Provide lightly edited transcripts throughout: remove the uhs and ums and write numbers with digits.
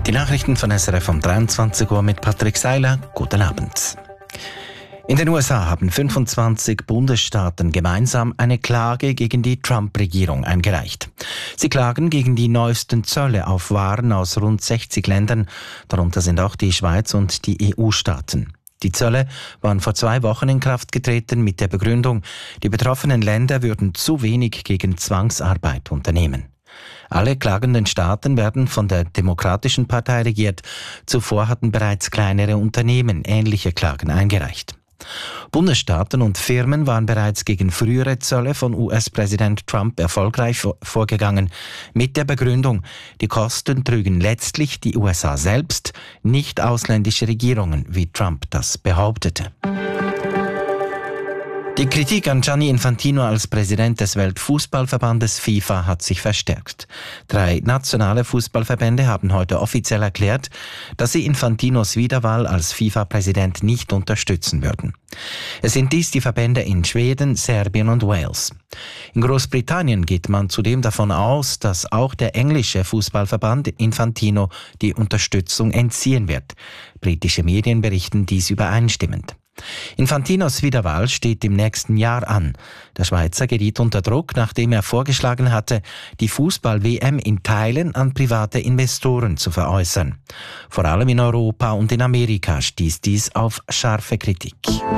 Die Nachrichten von SRF um 23 Uhr mit Patrick Seiler. Guten Abend. In den USA haben 25 Bundesstaaten gemeinsam eine Klage gegen die Trump-Regierung eingereicht. Sie klagen gegen die neuesten Zölle auf Waren aus rund 60 Ländern, darunter sind auch die Schweiz und die EU-Staaten. Die Zölle waren vor 2 Wochen in Kraft getreten mit der Begründung, die betroffenen Länder würden zu wenig gegen Zwangsarbeit unternehmen. Alle klagenden Staaten werden von der Demokratischen Partei regiert. Zuvor hatten bereits kleinere Unternehmen ähnliche Klagen eingereicht. Bundesstaaten und Firmen waren bereits gegen frühere Zölle von US-Präsident Trump erfolgreich vorgegangen, mit der Begründung, die Kosten trügen letztlich die USA selbst, nicht ausländische Regierungen, wie Trump das behauptete. Die Kritik an Gianni Infantino als Präsident des Weltfußballverbandes FIFA hat sich verstärkt. 3 nationale Fußballverbände haben heute offiziell erklärt, dass sie Infantinos Wiederwahl als FIFA-Präsident nicht unterstützen würden. Es sind dies die Verbände in Schweden, Serbien und Wales. In Großbritannien geht man zudem davon aus, dass auch der englische Fußballverband Infantino die Unterstützung entziehen wird. Britische Medien berichten dies übereinstimmend. Infantinos Wiederwahl steht im nächsten Jahr an. Der Schweizer geriet unter Druck, nachdem er vorgeschlagen hatte, die Fußball-WM in Teilen an private Investoren zu veräußern. Vor allem in Europa und in Amerika stieß dies auf scharfe Kritik.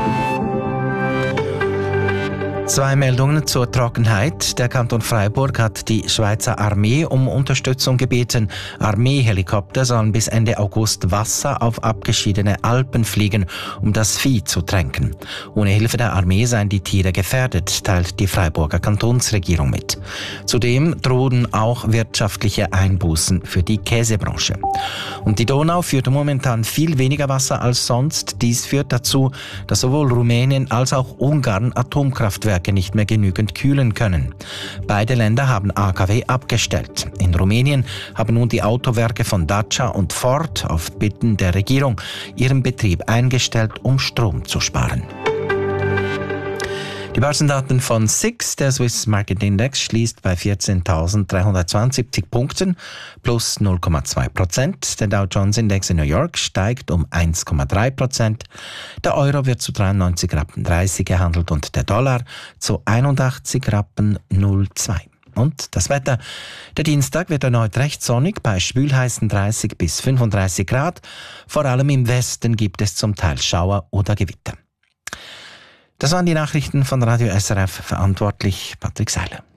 2 Meldungen zur Trockenheit. Der Kanton Freiburg hat die Schweizer Armee um Unterstützung gebeten. Armeehelikopter sollen bis Ende August Wasser auf abgeschiedene Alpen fliegen, um das Vieh zu tränken. Ohne Hilfe der Armee seien die Tiere gefährdet, teilt die Freiburger Kantonsregierung mit. Zudem drohen auch wirtschaftliche Einbußen für die Käsebranche. Und die Donau führt momentan viel weniger Wasser als sonst. Dies führt dazu, dass sowohl Rumänien als auch Ungarn Atomkraftwerke nicht mehr genügend kühlen können. Beide Länder haben AKW abgestellt. In Rumänien haben nun die Autowerke von Dacia und Ford auf Bitten der Regierung ihren Betrieb eingestellt, um Strom zu sparen. Die Börsendaten von SIX, der Swiss Market Index, schließt bei 14.372 Punkten plus 0,2%. Der Dow Jones Index in New York steigt um 1,3%. Der Euro wird zu 93,30 Rappen gehandelt und der Dollar zu 81,02 Rappen. Und das Wetter. Der Dienstag wird erneut recht sonnig bei schwülheißen 30 bis 35 Grad. Vor allem im Westen gibt es zum Teil Schauer oder Gewitter. Das waren die Nachrichten von Radio SRF, verantwortlich Patrick Seiler.